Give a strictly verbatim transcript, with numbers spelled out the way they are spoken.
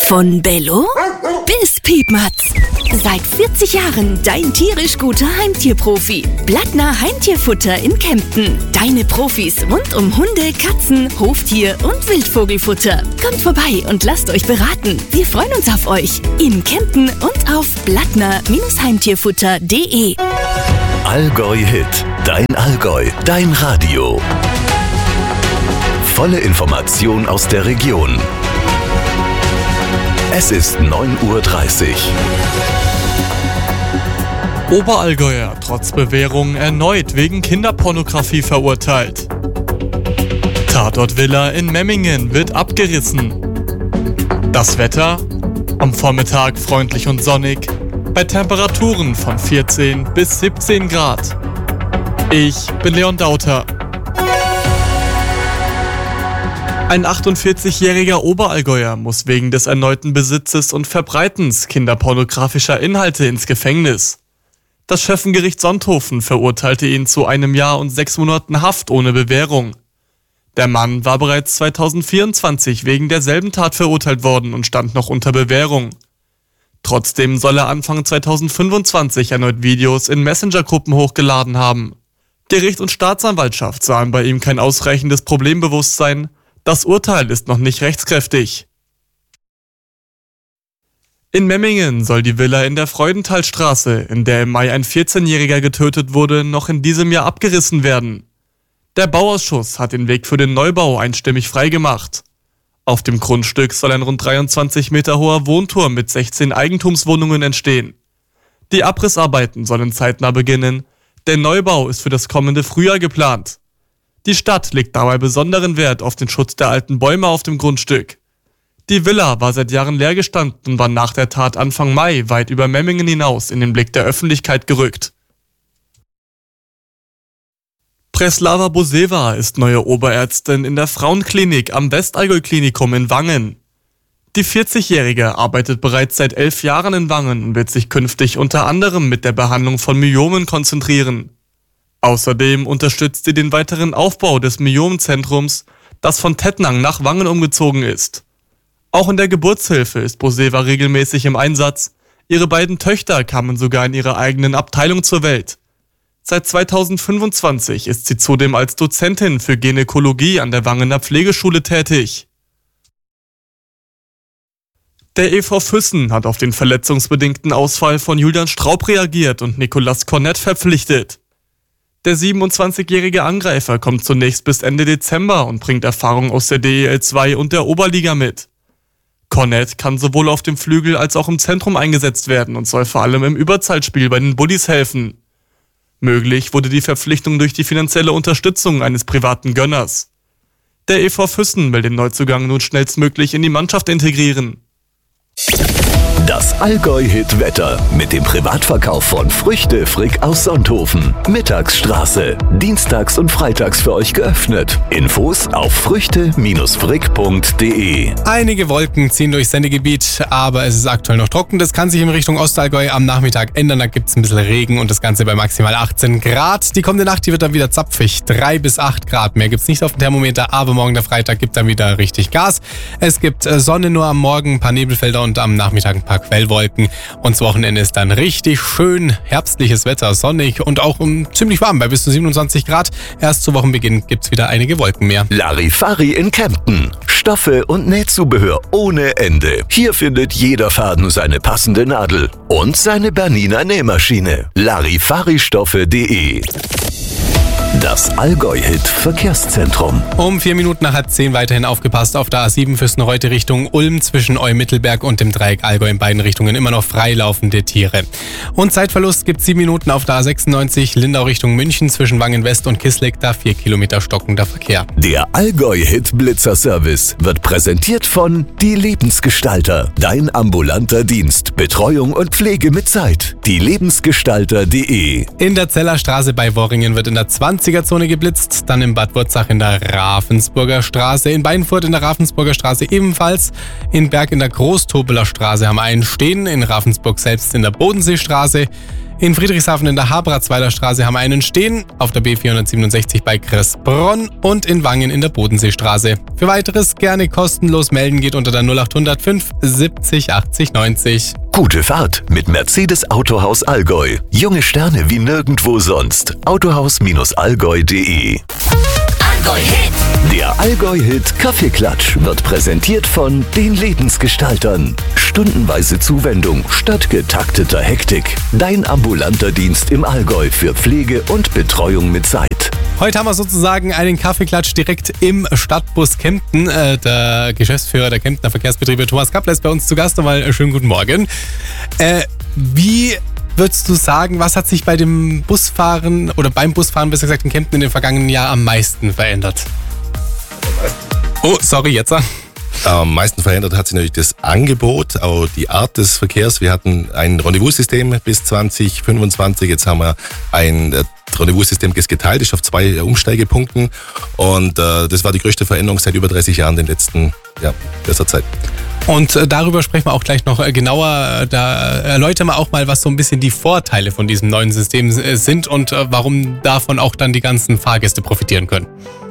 Von Bello bis Piepmatz. Seit vierzig Jahren dein tierisch guter Heimtierprofi. Blattner Heimtierfutter in Kempten. Deine Profis rund um Hunde, Katzen, Hoftier und Wildvogelfutter. Kommt vorbei und lasst euch beraten. Wir freuen uns auf euch. In Kempten und auf blattner Heimtierfutter punkt de. Allgäu Hit. Dein Allgäu. Dein Radio. Volle Information aus der Region. Es ist neun Uhr dreißig. Oberallgäuer trotz Bewährung erneut wegen Kinderpornografie verurteilt. Tatort Villa in Memmingen wird abgerissen. Das Wetter? Am Vormittag freundlich und sonnig, bei Temperaturen von vierzehn bis siebzehn Grad. Ich bin Leon Dauter. Ein achtundvierzigjähriger Oberallgäuer muss wegen des erneuten Besitzes und Verbreitens kinderpornografischer Inhalte ins Gefängnis. Das Schöffengericht Sonthofen verurteilte ihn zu einem Jahr und sechs Monaten Haft ohne Bewährung. Der Mann war bereits zweitausendvierundzwanzig wegen derselben Tat verurteilt worden und stand noch unter Bewährung. Trotzdem soll er Anfang zweitausendfünfundzwanzig erneut Videos in Messenger-Gruppen hochgeladen haben. Gericht und Staatsanwaltschaft sahen bei ihm kein ausreichendes Problembewusstsein. Das Urteil ist noch nicht rechtskräftig. In Memmingen soll die Villa in der Freudenthalstraße, in der im Mai ein vierzehnjähriger getötet wurde, noch in diesem Jahr abgerissen werden. Der Bauausschuss hat den Weg für den Neubau einstimmig freigemacht. Auf dem Grundstück soll ein rund dreiundzwanzig Meter hoher Wohnturm mit sechzehn Eigentumswohnungen entstehen. Die Abrissarbeiten sollen zeitnah beginnen. Der Neubau ist für das kommende Frühjahr geplant. Die Stadt legt dabei besonderen Wert auf den Schutz der alten Bäume auf dem Grundstück. Die Villa war seit Jahren leer gestanden und war nach der Tat Anfang Mai weit über Memmingen hinaus in den Blick der Öffentlichkeit gerückt. Preslava Boseva ist neue Oberärztin in der Frauenklinik am Westallgäu-Klinikum in Wangen. Die vierzigjährige arbeitet bereits seit elf Jahren in Wangen und wird sich künftig unter anderem mit der Behandlung von Myomen konzentrieren. Außerdem unterstützt sie den weiteren Aufbau des Myomzentrums, das von Tettnang nach Wangen umgezogen ist. Auch in der Geburtshilfe ist Boseva regelmäßig im Einsatz. Ihre beiden Töchter kamen sogar in ihrer eigenen Abteilung zur Welt. Seit zweitausendfünfundzwanzig ist sie zudem als Dozentin für Gynäkologie an der Wangener Pflegeschule tätig. Der E V Füssen hat auf den verletzungsbedingten Ausfall von Julian Straub reagiert und Nicolas Cornett verpflichtet. Der siebenundzwanzigjährige Angreifer kommt zunächst bis Ende Dezember und bringt Erfahrung aus der D E L zwei und der Oberliga mit. Cornett kann sowohl auf dem Flügel als auch im Zentrum eingesetzt werden und soll vor allem im Überzahlspiel bei den Bullies helfen. Möglich wurde die Verpflichtung durch die finanzielle Unterstützung eines privaten Gönners. Der E V Füssen will den Neuzugang nun schnellstmöglich in die Mannschaft integrieren. Das Allgäu-Hit-Wetter mit dem Privatverkauf von Früchte Frick aus Sonthofen. Mittagsstraße. Dienstags und freitags für euch geöffnet. Infos auf früchte frick punkt de. Einige Wolken ziehen durchs Sendegebiet, aber es ist aktuell noch trocken. Das kann sich in Richtung Ostallgäu am Nachmittag ändern. Da gibt es ein bisschen Regen und das Ganze bei maximal achtzehn Grad. Die kommende Nacht, die wird dann wieder zapfig. drei bis acht Grad. Mehr gibt es nicht auf dem Thermometer, aber morgen der Freitag gibt dann wieder richtig Gas. Es gibt Sonne nur am Morgen, ein paar Nebelfelder und am Nachmittag ein paar Quellwolken. Und das Wochenende ist dann richtig schön herbstliches Wetter, sonnig und auch um, ziemlich warm bei bis zu siebenundzwanzig Grad. Erst zu Wochenbeginn gibt es wieder einige Wolken mehr. Larifari in Kempten. Stoffe und Nähzubehör ohne Ende. Hier findet jeder Faden seine passende Nadel und seine Bernina Nähmaschine. Larifaristoffe punkt de. Das Allgäu-Hit-Verkehrszentrum. Um vier Minuten nach halb zehn weiterhin aufgepasst auf der A sieben Fürstenreute Richtung Ulm zwischen Eu-Mittelberg und dem Dreieck Allgäu in beiden Richtungen immer noch freilaufende Tiere. Und Zeitverlust gibt es sieben Minuten auf der A sechsundneunzig Lindau Richtung München zwischen Wangen West und Kisleck, da vier Kilometer stockender Verkehr. Der Allgäu-Hit-Blitzer-Service wird präsentiert von Die Lebensgestalter. Dein ambulanter Dienst, Betreuung und Pflege mit Zeit. Die Lebensgestalter punkt de. In der Zellerstraße bei Worringen wird in der zwanziger Zone geblitzt, dann in Bad Wurzach in der Ravensburger Straße, in Beinfurt in der Ravensburger Straße ebenfalls, in Berg in der Großtobeler Straße haben wir einen stehen, in Ravensburg selbst in der Bodenseestraße, In Friedrichshafen in der Habratsweiler Straße haben wir einen stehen, auf der B vierhundertsiebenundsechzig bei Kressbronn und in Wangen in der Bodenseestraße. Für weiteres gerne kostenlos melden, geht unter der null acht null null fünf siebzig achtzig neunzig. Gute Fahrt mit Mercedes Autohaus Allgäu. Junge Sterne wie nirgendwo sonst. autohaus allgäu punkt de. Allgäu-Hit. Der Allgäu-Hit Kaffeeklatsch wird präsentiert von den Lebensgestaltern. Stundenweise Zuwendung statt getakteter Hektik. Dein ambulanter Dienst im Allgäu für Pflege und Betreuung mit Zeit. Heute haben wir sozusagen einen Kaffeeklatsch direkt im Stadtbus Kempten. Äh, der Geschäftsführer der Kemptener Verkehrsbetriebe Thomas Kappler ist bei uns zu Gast. Nochmal äh, schönen guten Morgen. Äh, wie würdest du sagen, was hat sich bei dem Busfahren oder beim Busfahren, besser gesagt in Kempten in den vergangenen Jahren am meisten verändert? Oh, sorry, jetzt. Am meisten verändert hat sich natürlich das Angebot, auch die Art des Verkehrs. Wir hatten ein Rendezvous-System bis zwanzig fünfundzwanzig. Jetzt haben wir ein Rendezvous-System, das geteilt ist auf zwei Umsteigepunkten. Und äh, das war die größte Veränderung seit über dreißig Jahren in den letzten, ja, letzter Zeit. Und äh, darüber sprechen wir auch gleich noch äh, genauer. Da erläutern wir auch mal, was so ein bisschen die Vorteile von diesem neuen System äh, sind und äh, warum davon auch dann die ganzen Fahrgäste profitieren können.